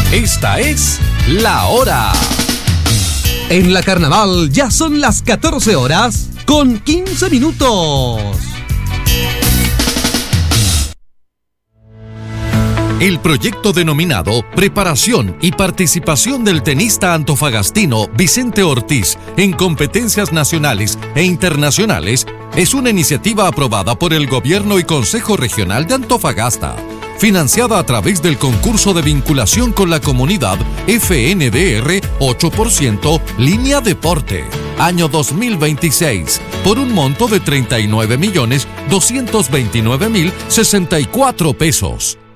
Esta es La Hora. En la Carnaval ya son las 14 horas con 15 minutos. El proyecto denominado Preparación y Participación del tenista antofagastino Vicente Ortiz en competencias nacionales e internacionales es una iniciativa aprobada por el Gobierno y Consejo Regional de Antofagasta, financiada a través del concurso de vinculación con la comunidad FNDR 8% Línea Deporte, año 2026, por un monto de 39.229.064 pesos.